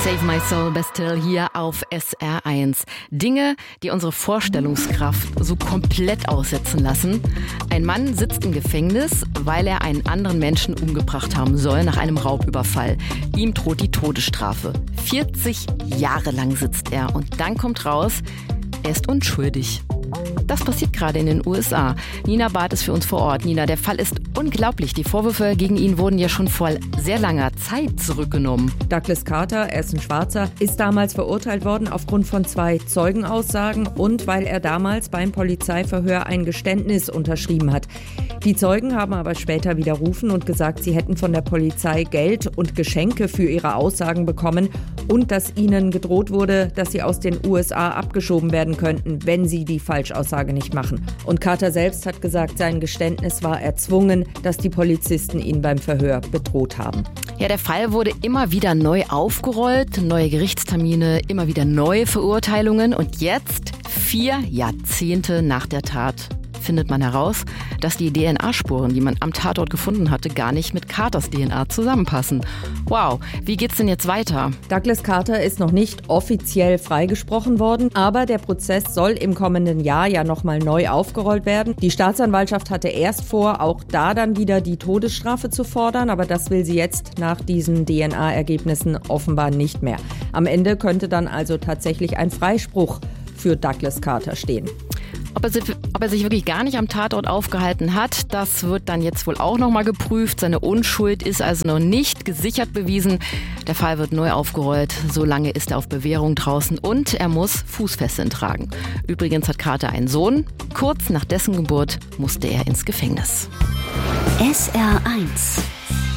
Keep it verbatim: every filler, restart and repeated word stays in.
Save My Soul Bastille hier auf S R eins. Dinge, die unsere Vorstellungskraft so komplett aussetzen lassen. Ein Mann sitzt im Gefängnis, weil er einen anderen Menschen umgebracht haben soll nach einem Raubüberfall. Ihm droht die Todesstrafe. vierzig Jahre lang sitzt er und dann kommt raus, er ist unschuldig. Das passiert gerade in den U S A. Nina Barth ist für uns vor Ort. Nina, der Fall ist unglaublich. Die Vorwürfe gegen ihn wurden ja schon vor sehr langer Zeit zurückgenommen. Douglas Carter, er ist ein Schwarzer, ist damals verurteilt worden aufgrund von zwei Zeugenaussagen und weil er damals beim Polizeiverhör ein Geständnis unterschrieben hat. Die Zeugen haben aber später widerrufen und gesagt, sie hätten von der Polizei Geld und Geschenke für ihre Aussagen bekommen und dass ihnen gedroht wurde, dass sie aus den U S A abgeschoben werden könnten, wenn sie die Falschaussage nicht machen. Und Carter selbst hat gesagt, sein Geständnis war erzwungen, dass die Polizisten ihn beim Verhör bedroht haben. Ja, der Fall wurde immer wieder neu aufgerollt, neue Gerichtstermine, immer wieder neue Verurteilungen und jetzt, vier Jahrzehnte nach der Tat, findet man heraus, dass die D N A-Spuren, die man am Tatort gefunden hatte, gar nicht mit Carters D N A zusammenpassen. Wow, wie geht's denn jetzt weiter? Douglas Carter ist noch nicht offiziell freigesprochen worden, aber der Prozess soll im kommenden Jahr ja nochmal neu aufgerollt werden. Die Staatsanwaltschaft hatte erst vor, auch da dann wieder die Todesstrafe zu fordern, aber das will sie jetzt nach diesen D N A-Ergebnissen offenbar nicht mehr. Am Ende könnte dann also tatsächlich ein Freispruch für Douglas Carter stehen. Ob er, sich, ob er sich wirklich gar nicht am Tatort aufgehalten hat, das wird dann jetzt wohl auch nochmal geprüft. Seine Unschuld ist also noch nicht gesichert bewiesen. Der Fall wird neu aufgerollt. Solange ist er auf Bewährung draußen und er muss Fußfesseln tragen. Übrigens hat Carter einen Sohn. Kurz nach dessen Geburt musste er ins Gefängnis. S R eins